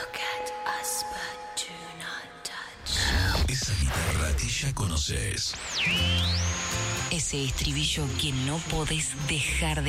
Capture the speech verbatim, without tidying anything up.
Esa guitarra que ya conoces. Ese estribillo que no podés dejar de